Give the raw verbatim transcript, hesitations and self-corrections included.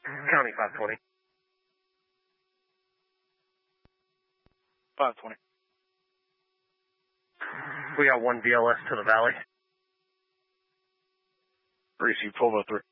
County five twenty. five twenty. We got one B L S to the valley. Receive twelve oh three.